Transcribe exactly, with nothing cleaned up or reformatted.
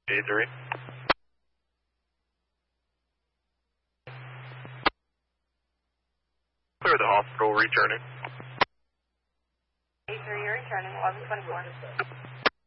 A three. Clear the hospital, returning. A three, you're returning, eleven twenty-four.